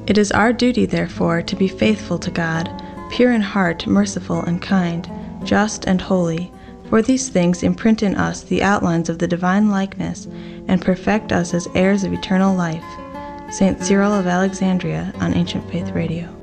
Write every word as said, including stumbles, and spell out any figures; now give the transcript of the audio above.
It is our duty, therefore, to be faithful to God, pure in heart, merciful and kind, just and holy, for these things imprint in us the outlines of the divine likeness and perfect us as heirs of eternal life. Saint Cyril of Alexandria on Ancient Faith Radio.